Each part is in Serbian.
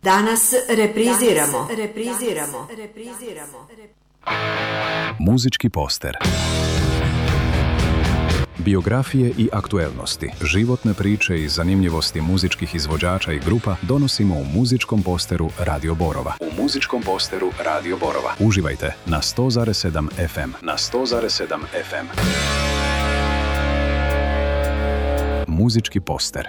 Danas repriziramo. Muzički poster. Biografije i aktuelnosti, životne priče i zanimljivosti muzičkih izvođača i grupa donosimo u muzičkom posteru Radio Borova. Uživajte na 100,7 FM. Muzički poster.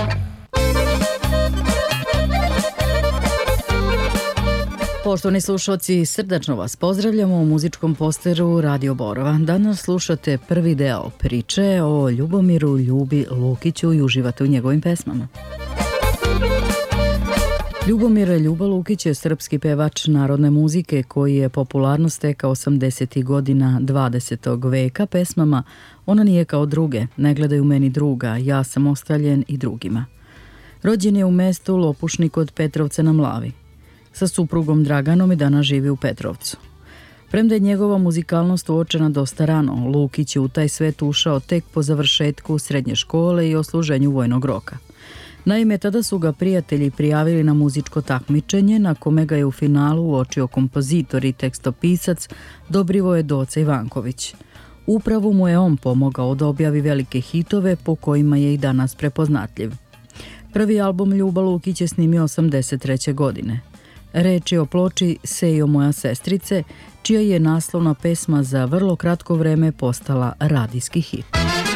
Poštovani slušalci, srdačno vas pozdravljamo u muzičkom posteru Radio Borova. Danas slušate prvi deo priče o Ljubomiru Ljubi Lukiću i uživate u njegovim pesmama. Ljubomir Ljuba Lukić je srpski pevač narodne muzike koji je popularno stekao 80. godina 20. veka pesmama Ona nije kao druge, Ne gledaju meni druga, Ja sam ostaljen i drugima. Rođen je u mestu Lopušni kod Petrovca na Mlavi. Sa suprugom Draganom i danas živi u Petrovcu. Premda je njegova muzikalnost uočena dosta rano, Lukić je u taj svet ušao tek po završetku srednje škole i osluženju vojnog roka. Naime, tada su ga prijatelji prijavili na muzičko takmičenje na kome ga je u finalu uočio kompozitor i tekstopisac Dobrivoje Doca Ivanković. Upravo mu je on pomogao da objavi velike hitove po kojima je i danas prepoznatljiv. Prvi album Ljuba Lukić je snimio 83. godine. Reč je o ploči Sejo moja sestrice, čija je naslovna pesma za vrlo kratko vreme postala radijski hit.